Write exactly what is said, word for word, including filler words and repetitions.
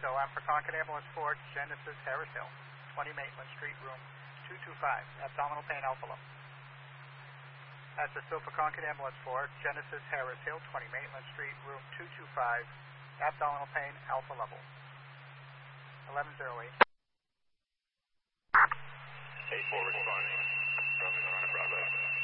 So I'm for Concord Ambulance four, Genesis Harris Hill, twenty Maitland Street, room two two five, abdominal pain, alpha level. That's a still for Concord Ambulance four, Genesis Harris Hill, twenty Maitland Street, room two two five, abdominal pain, alpha level. eleven oh eight. eight four responding from Bravo.